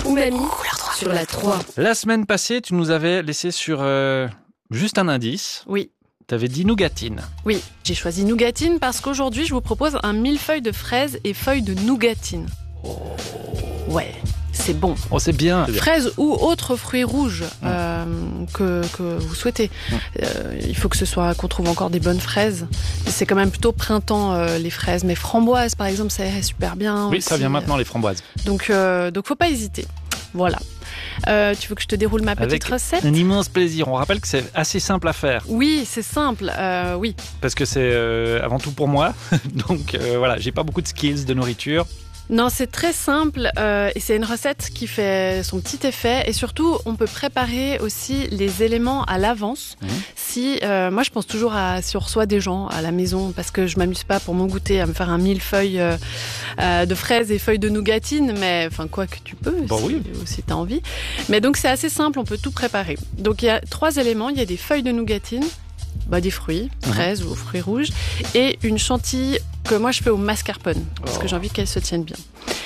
Umami sur la 3. La semaine passée, tu nous avais laissé sur juste un indice. Oui. Tu avais dit nougatine. Oui, j'ai choisi nougatine parce qu'aujourd'hui, je vous propose un millefeuille de fraises et feuilles de nougatine. Ouais, c'est bon. Oh, c'est bien. Fraises ou autres fruits rouges que vous souhaitez. Il faut que qu'on trouve encore des bonnes fraises. C'est quand même plutôt printemps, les fraises. Mais framboises, par exemple, ça irait super bien. Oui, aussi. ça vient maintenant, les framboises. Donc faut pas hésiter. Voilà. Tu veux que je te déroule ma petite recette ? Un immense plaisir. On rappelle que c'est assez simple à faire. Oui, c'est simple. Oui. Parce que c'est avant tout pour moi. Donc voilà, j'ai pas beaucoup de skills de nourriture. Non, c'est très simple et c'est une recette qui fait son petit effet. Et surtout, on peut préparer aussi les éléments à l'avance. Moi, je pense toujours si on reçoit des gens à la maison, parce que je m'amuse pas pour mon goûter à me faire un millefeuille de fraises et feuilles de nougatine, mais enfin quoi que tu peux, si tu as envie. Mais donc c'est assez simple, on peut tout préparer. Donc il y a 3 éléments, il y a des feuilles de nougatine, des fruits, fraises ou fruits rouges, et une chantilly que moi je fais au mascarpone, parce que j'ai envie qu'elle se tienne bien.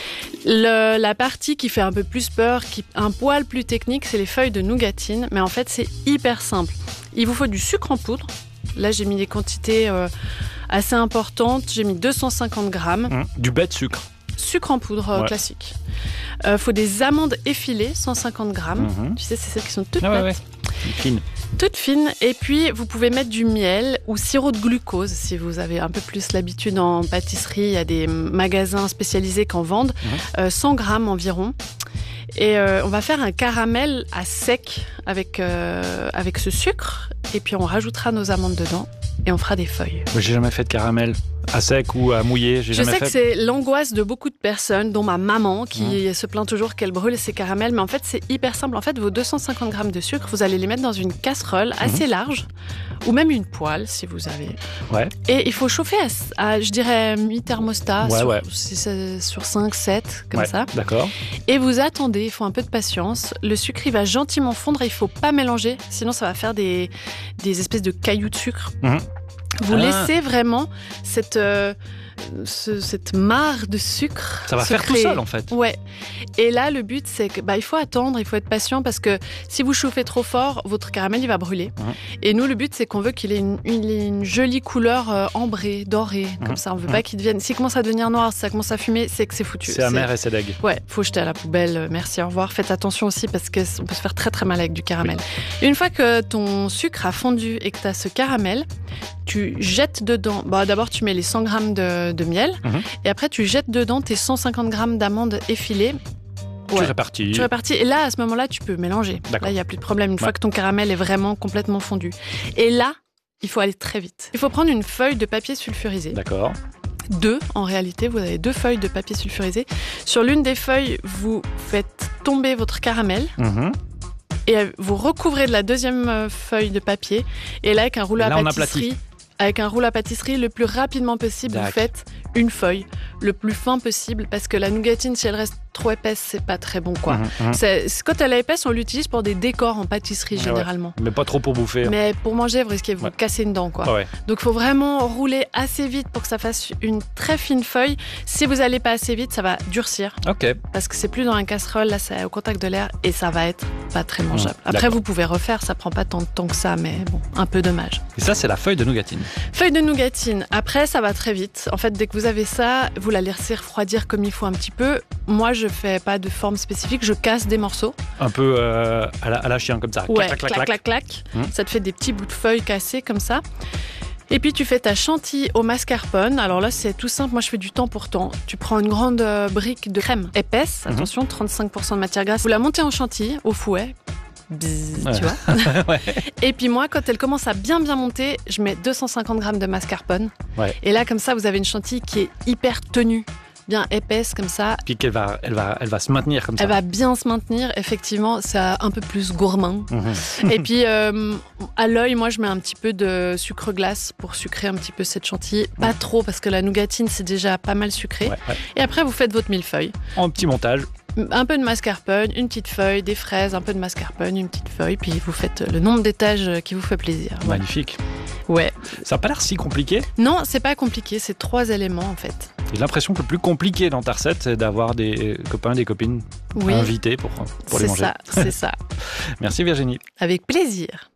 La partie qui fait un peu plus peur, un poil plus technique, c'est les feuilles de nougatine, mais en fait c'est hyper simple. Il vous faut du sucre en poudre. Là j'ai mis des quantités assez importantes, j'ai mis 250 grammes. Du bête sucre. Sucre en poudre classique. Faut des amandes effilées, 150 grammes. Tu sais, c'est celles qui sont toutes plates. Fines. Toutes fines. Et puis, vous pouvez mettre du miel ou sirop de glucose si vous avez un peu plus l'habitude en pâtisserie. Il y a des magasins spécialisés qui en vendent. 100 grammes environ. Et on va faire un caramel à sec avec ce sucre. Et puis, on rajoutera nos amandes dedans. Et on fera des feuilles. J'ai jamais fait de caramel à sec ou à mouiller. Je sais que c'est l'angoisse de beaucoup de personnes, dont ma maman qui se plaint toujours qu'elle brûle ses caramels. Mais en fait, c'est hyper simple. En fait, vos 250 grammes de sucre, vous allez les mettre dans une casserole assez large ou même une poêle si vous avez. Ouais. Et il faut chauffer à je dirais, mi-thermostat sur 5, 7, comme ça. D'accord. Et vous attendez, il faut un peu de patience. Le sucre, il va gentiment fondre et il ne faut pas mélanger. Sinon, ça va faire des espèces de cailloux de sucre. Vous laissez vraiment cette mare de sucre. Ça va faire tout seul en fait. Ouais. Et là, le but, c'est que il faut attendre, il faut être patient parce que si vous chauffez trop fort, votre caramel il va brûler. Et nous, le but, c'est qu'on veut qu'il ait une jolie couleur ambrée, dorée, comme ça. On veut pas qu'il devienne. S'il commence à devenir noir, si ça commence à fumer, c'est que c'est foutu. C'est amer et c'est deg. Ouais, faut jeter à la poubelle. Merci, au revoir. Faites attention aussi parce que on peut se faire très très mal avec du caramel. Une fois que ton sucre a fondu et que tu as ce caramel, tu jettes dedans. D'abord, tu mets les 100 grammes de miel et après, tu jettes dedans tes 150 grammes d'amandes effilées. Tu répartis. Et là, à ce moment-là, tu peux mélanger. Là, il n'y a plus de problème. Une fois que ton caramel est vraiment complètement fondu. Et là, il faut aller très vite. Il faut prendre une feuille de papier sulfurisé. D'accord. 2, en réalité, vous avez 2 feuilles de papier sulfurisé. Sur l'une des feuilles, vous faites tomber votre caramel. Et vous recouvrez de la deuxième feuille de papier. Et là, avec un rouleau à pâtisserie, le plus rapidement possible, vous faites une feuille, le plus fin possible, parce que la nougatine, si elle reste trop épaisse, c'est pas très bon, quoi. Quand elle est épaisse, on l'utilise pour des décors en pâtisserie, généralement. Mais pas trop pour bouffer. Mais pour manger, vous risquez de vous casser une dent, quoi. Donc, il faut vraiment rouler assez vite pour que ça fasse une très fine feuille. Si vous n'allez pas assez vite, ça va durcir. Parce que c'est plus dans un casserole, là, c'est au contact de l'air et ça va être pas très mangeable. Après, vous pouvez refaire, ça prend pas tant de temps que ça, mais bon, un peu dommage. Et ça, c'est la feuille de nougatine. Feuille de nougatine. Après, ça va très vite. En fait, dès que vous avez ça, vous la laissez refroidir comme il faut un petit peu. Moi, je fais pas de forme spécifique, je casse des morceaux. Un peu à la chien, comme ça. Ouais, clac. Ça te fait des petits bouts de feuilles cassés comme ça. Et puis tu fais ta chantilly au mascarpone. Alors là, c'est tout simple. Moi, je fais du temps pour temps. Tu prends une grande brique de crème épaisse. Attention, 35% de matière grasse. Vous la montez en chantilly au fouet. Bzzz, tu vois. Et puis moi, quand elle commence à bien monter, je mets 250 grammes de mascarpone. Et là, comme ça, vous avez une chantilly qui est hyper tenue, bien épaisse comme ça. Puis qu'elle va se maintenir comme ça. Elle va bien se maintenir, effectivement, c'est un peu plus gourmand. Et puis à l'œil, moi je mets un petit peu de sucre glace pour sucrer un petit peu cette chantilly. Pas trop parce que la nougatine c'est déjà pas mal sucré. Et après vous faites votre millefeuille. En petit montage. Un peu de mascarpone, une petite feuille, des fraises, un peu de mascarpone, une petite feuille, puis vous faites le nombre d'étages qui vous fait plaisir. Magnifique. Ouais. Ça n'a pas l'air si compliqué. Non, c'est pas compliqué, c'est 3 éléments en fait. J'ai l'impression que le plus compliqué dans ta recette, c'est d'avoir des copains, des copines à inviter pour les manger. C'est ça. Merci Virginie. Avec plaisir.